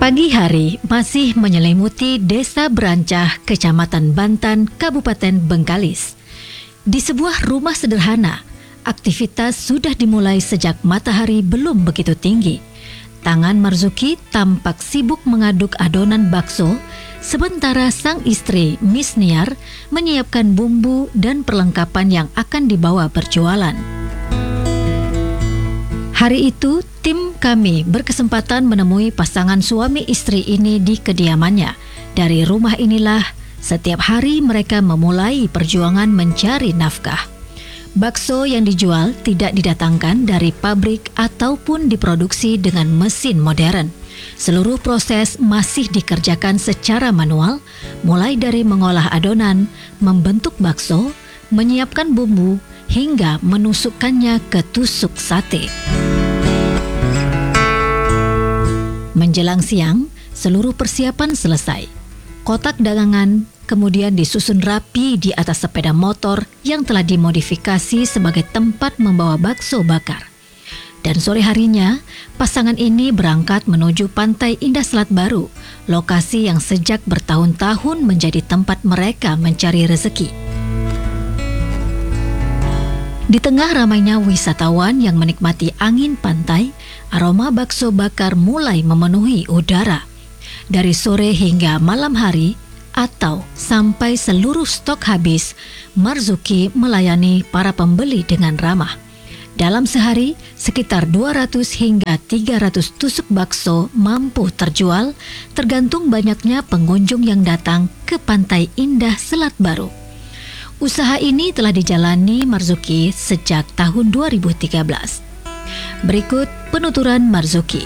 Pagi hari masih menyelimuti Desa Berancah, Kecamatan Bantan, Kabupaten Bengkalis. Di sebuah rumah sederhana, aktivitas sudah dimulai sejak matahari belum begitu tinggi. Tangan Marzuki tampak sibuk mengaduk adonan bakso, sementara sang istri, Miss Niar, menyiapkan bumbu dan perlengkapan yang akan dibawa berjualan. Hari itu, tim kami berkesempatan menemui pasangan suami istri ini di kediamannya. Dari rumah inilah, setiap hari mereka memulai perjuangan mencari nafkah. Bakso yang dijual tidak didatangkan dari pabrik ataupun diproduksi dengan mesin modern. Seluruh proses masih dikerjakan secara manual, mulai dari mengolah adonan, membentuk bakso, menyiapkan bumbu, hingga menusukkannya ke tusuk sate. Menjelang siang, seluruh persiapan selesai. Kotak dagangan kemudian disusun rapi di atas sepeda motor yang telah dimodifikasi sebagai tempat membawa bakso bakar. Dan sore harinya, pasangan ini berangkat menuju Pantai Indah Selat Baru, lokasi yang sejak bertahun-tahun menjadi tempat mereka mencari rezeki. Di tengah ramainya wisatawan yang menikmati angin pantai, aroma bakso bakar mulai memenuhi udara. Dari sore hingga malam hari, atau sampai seluruh stok habis, Marzuki melayani para pembeli dengan ramah. Dalam sehari, sekitar 200 hingga 300 tusuk bakso mampu terjual, tergantung banyaknya pengunjung yang datang ke Pantai Indah Selat Baru. Usaha ini telah dijalani Marzuki sejak tahun 2013. Berikut penuturan Marzuki.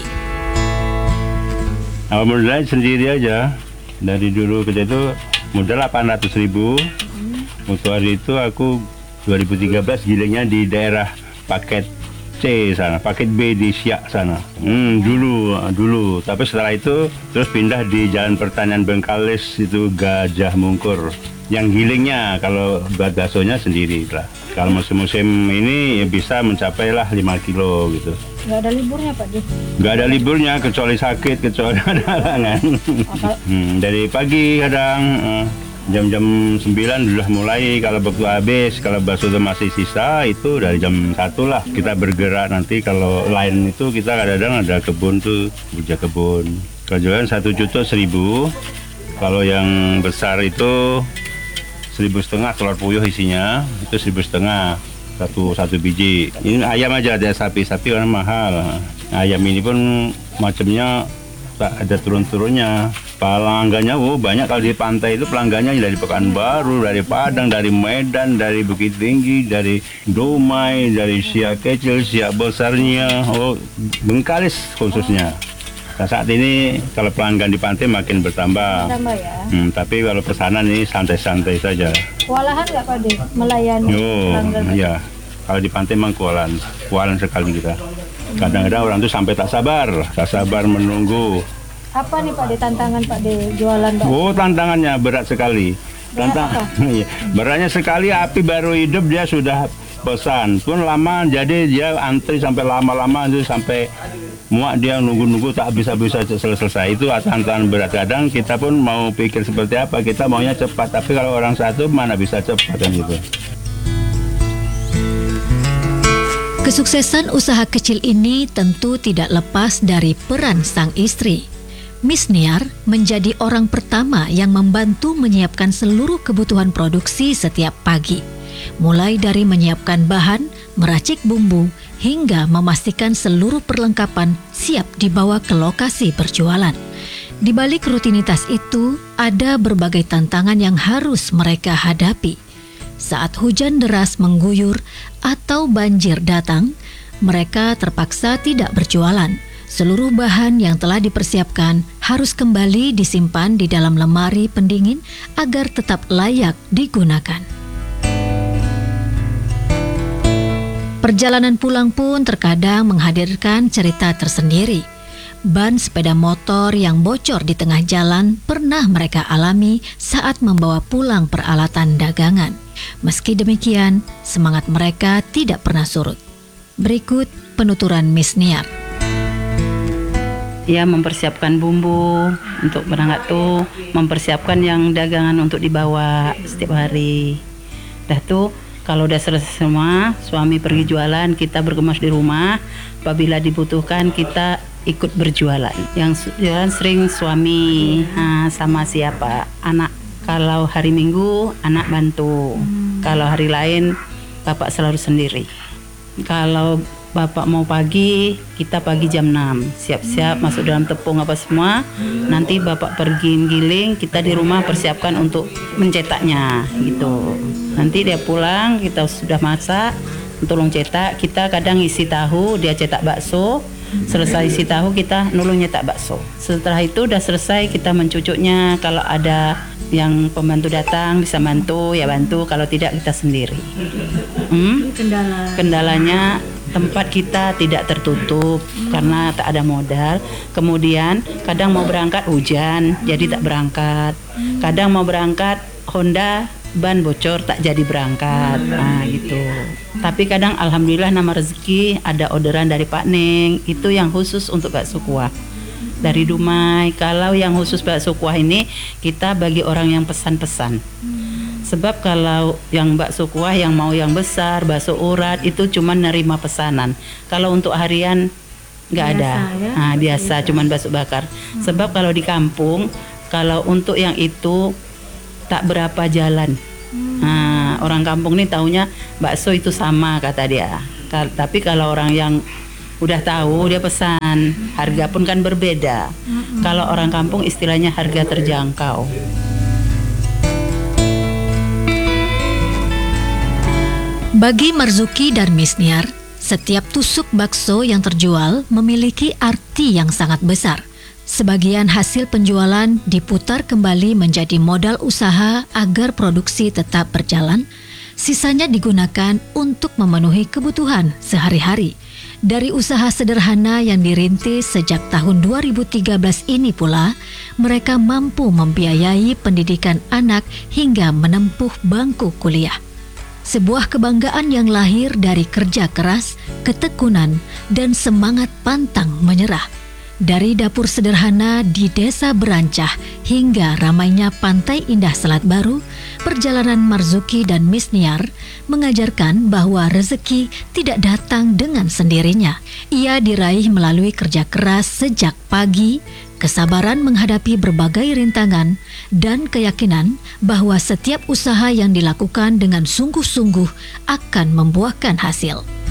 Awal mulai sendiri aja. Dari dulu kerja itu modal 800.000. Waktu hari itu aku 2013 gilingnya di daerah paket C sana, paket B di Siak sana. Dulu. Tapi setelah itu terus pindah di Jalan Pertanian Bengkalis itu Gajah Mungkur. Yang gilingnya kalau buat baksonya sendiri lah. Kalau musim-musim ini ya bisa mencapai lah 5 kilo gitu. Nggak ada liburnya Pak Di? Nggak ada liburnya kecuali sakit, kecuali ada halangan. Dari pagi kadang jam-jam 9 sudah mulai, kalau bakso habis, kalau bakso masih sisa itu dari jam 1 lah kita bergerak. Nanti kalau lain itu kita kadang-kadang ada kebun tuh, kerja kebun. Kalau jualan 1.100.000, kalau yang besar itu 1.500 telur puyuh isinya, itu 1.500 satu biji. Ini ayam aja, ada sapi kan mahal. Ayam ini pun macamnya tak ada turun-turunnya. Pelanggannya banyak. Kalau di pantai itu pelanggannya dari Pekanbaru, dari Padang, dari Medan, dari Bukit Tinggi, dari Dumai, dari Siak kecil, Siak besarnya, Bengkalis khususnya. Nah, saat ini kalau pelanggan di pantai makin bertambah. Ya. Tapi kalau pesanan ini santai-santai saja. Kewalahan nggak Pak De melayani pelanggan? Iya. Kalau di pantai memang kewalahan sekali kita. Kadang-kadang orang tuh sampai tak sabar menunggu. Apa nih Pak De tantangan Pak De jualan bakso? Tantangannya berat sekali. Beratnya sekali, api baru hidup dia sudah pesan. Pun lama, jadi dia antri sampai lama-lama itu sampai muak, dia nunggu-nunggu tak bisa selesai. Itu tantangan berat. Kadang kita pun mau pikir seperti apa, kita maunya cepat, tapi kalau orang satu mana bisa cepat kan gitu. Kesuksesan usaha kecil ini tentu tidak lepas dari peran sang istri. Miss Niar menjadi orang pertama yang membantu menyiapkan seluruh kebutuhan produksi setiap pagi. Mulai dari menyiapkan bahan, meracik bumbu, hingga memastikan seluruh perlengkapan siap dibawa ke lokasi berjualan. Di balik rutinitas itu, ada berbagai tantangan yang harus mereka hadapi. Saat hujan deras mengguyur atau banjir datang, mereka terpaksa tidak berjualan. Seluruh bahan yang telah dipersiapkan harus kembali disimpan di dalam lemari pendingin agar tetap layak digunakan. Perjalanan pulang pun terkadang menghadirkan cerita tersendiri. Ban sepeda motor yang bocor di tengah jalan pernah mereka alami saat membawa pulang peralatan dagangan. Meski demikian, semangat mereka tidak pernah surut. Berikut penuturan Miss Niar. ya mempersiapkan bumbu untuk berangkat tuh, mempersiapkan yang dagangan untuk dibawa setiap hari. Dah tuh kalau udah selesai semua, suami pergi jualan, kita berkemas di rumah. Apabila dibutuhkan kita ikut berjualan. Yang jualan sering suami sama siapa? Anak. Kalau hari Minggu anak bantu. Kalau hari lain bapak selalu sendiri. Kalau bapak mau pagi, kita pagi jam 6. Siap-siap masuk dalam tepung apa semua. Nanti bapak pergi giling, kita di rumah persiapkan untuk mencetaknya gitu. Nanti dia pulang, kita sudah masak, tolong cetak. Kita kadang isi tahu, dia cetak bakso. Selesai isi tahu kita nulung nyetak bakso. Setelah itu udah selesai kita mencucuknya. Kalau ada yang pembantu datang bisa bantu ya bantu, kalau tidak kita sendiri. Kendalanya tempat kita tidak tertutup karena tak ada modal. Kemudian kadang mau berangkat hujan jadi tak berangkat. Kadang mau berangkat Honda ban bocor tak jadi berangkat. Gitu. Tapi kadang alhamdulillah nama rezeki ada orderan dari Pak Neng, itu yang khusus untuk bakso kuah dari Dumai. Kalau yang khusus bakso kuah ini kita bagi orang yang pesan-pesan. Sebab kalau yang bakso kuah yang mau yang besar, bakso urat itu cuma nerima pesanan. Kalau untuk harian nggak ada. Ya? Biasa cuman bakso bakar. Sebab kalau di kampung kalau untuk yang itu tak berapa jalan. Orang kampung nih taunya bakso itu sama kata dia. Tapi kalau orang yang udah tahu dia pesan, harga pun kan berbeda. Kalau orang kampung istilahnya harga terjangkau. Bagi Marzuki dan Misniar, setiap tusuk bakso yang terjual memiliki arti yang sangat besar. Sebagian hasil penjualan diputar kembali menjadi modal usaha agar produksi tetap berjalan. Sisanya digunakan untuk memenuhi kebutuhan sehari-hari. Dari usaha sederhana yang dirintis sejak tahun 2013 ini pula, mereka mampu membiayai pendidikan anak hingga menempuh bangku kuliah. Sebuah kebanggaan yang lahir dari kerja keras, ketekunan, dan semangat pantang menyerah. Dari dapur sederhana di Desa Berancah hingga ramainya Pantai Indah Selat Baru, perjalanan Marzuki dan Misniar mengajarkan bahwa rezeki tidak datang dengan sendirinya. Ia diraih melalui kerja keras sejak pagi, kesabaran menghadapi berbagai rintangan, dan keyakinan bahwa setiap usaha yang dilakukan dengan sungguh-sungguh akan membuahkan hasil.